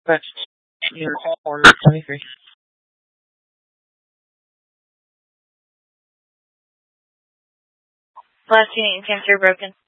But your call order 23. Last unit in cancer broken.